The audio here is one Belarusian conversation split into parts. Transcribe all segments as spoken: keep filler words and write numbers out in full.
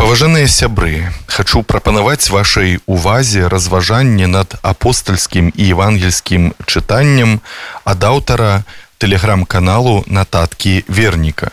Паважаныя сябры, хачу прапанаваць вашай увазе разважанне над апостальскім і евангельскім чытаннем ад аўтара тэлеграм-каналу Нататкі Верніка.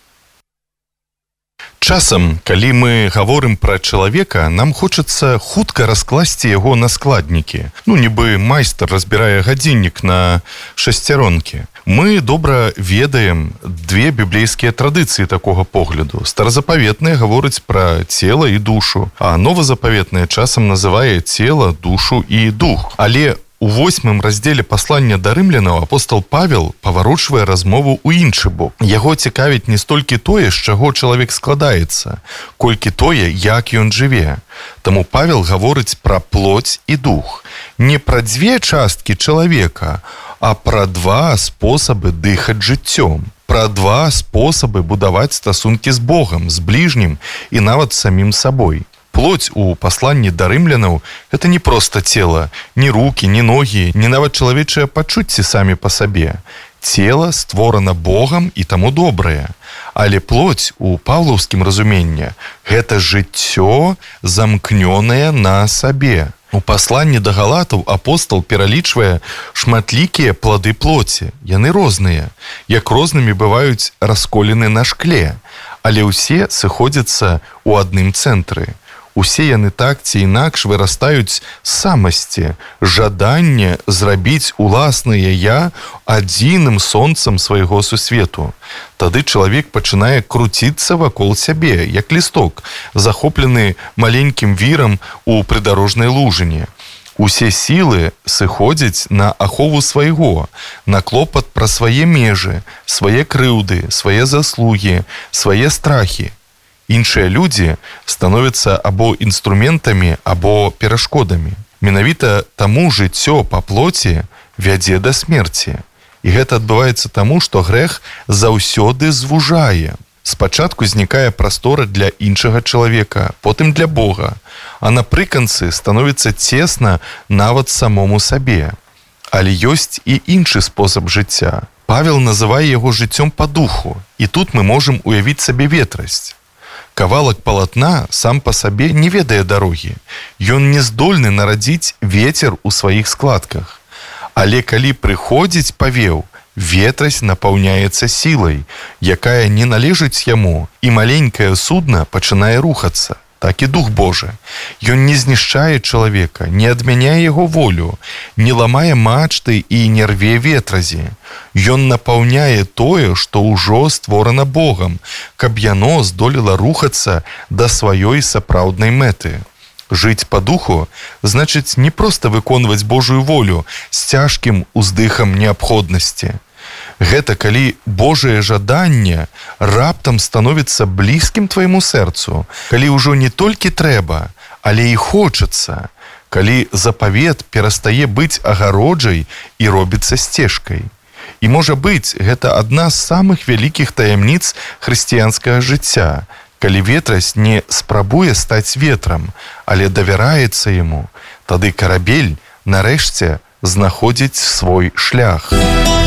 Часам, калі мы гаворым пра чалавека, нам хочацца хутка раскласці яго на складнікі. Ну, нібы майстар разбірае гадзіннік на шасцяронкі. Мы добра ведаем две біблейскія традыцыі такога погляду. Старазапаветная гаворыць пра цела і душу, а новазапаветная часам называе цела, душу і дух. Але у восьмым раздзеле паслання да рымлянаў апостол Павел паварочвае размову ў іншы бок. Яго цікавіць не столькі тое, з чаго чалавек складаецца, колькі тое, як ён жыве. Таму Павел гаворыць пра плоть і дух. Не пра дзве часткі чалавека, а пра два спосабы дыхаць жыццём, пра два спосабы будаваць стасункі з Богам, з бліжнім і нават самім сабой. Плоть у пасланні да рымлянаў – гэта не проста цела, ні рукі, ні ногі, ні нават чалавечыя пачуцці самі па сабе. Цела створана Богам і таму добрае. Але плоть у паўлаўскім разуменні – гэта жыццё, замкнёнае на сабе. У пасланні да галатаў апостол пералічвае шматлікія плады плоці. Яны розныя, як рознымі бываюць расколіны на шкле, але ўсе сыходзяцца ў адным цэнтры. Усе яны так ці інакш вырастаюць з самасці, жаданне зрабіць уласнае «я» адзіным сонцам свайго сусвету. Тады чалавек пачынае круціцца вакол сябе, як лісток, захоплены маленькім вірам у прыдарожнай лужыне. Усе сілы сыходзяць на ахову свайго, на клопат пра свае межы, свае крыўды, свае заслугі, свае страхі. Іншыя людзі становяцца або інструментамі, або перашкодамі. Менавіта таму жыццё па плоці вядзе да смерці. І гэта адбываецца таму, што грэх заўсёды звужае. Спачатку знікае прастора для іншага чалавека, потым для Бога, а напрыканцы становіцца цесна нават самому сабе. Але ёсць і іншы спосаб жыцця. Павел называе яго жыццём па духу, і тут мы можам уявіць сабе ветрасць. Кавалак палатна сам па сабе не ведае дарогі. Ён не здольны нарадзіць вецер у сваіх складках. Але калі прыходзіць павеў, ветрасць напаўняецца сілай, якая не належыць яму, і маленькае судна пачынае рухацца. Так і Дух Божы. Ён не знішчае чалавека, не адмяняе яго волю, не ламае мачты і не рве ветразі. Ён напаўняе тое, што ўжо створана Богам, каб яно здолела рухацца да сваёй сапраўднай мэты. Жыць па духу значыць не проста выконваць Божую волю з цяжкім уздыхам неабходнасці. Гэта калі Божае жаданне раптам становіцца блізкім твайму сэрцу, калі ўжо не толькі трэба, але і хочацца, калі запавет перастае быць агароджай і робіцца сцежкай. І можа быць, гэта адна з самых вялікіх таямніц хрысціянскага жыцця, калі ветрасць не спрабуе стаць ветрам, але давяраецца яму, тады карабель нарэшце знаходзіць свой шлях.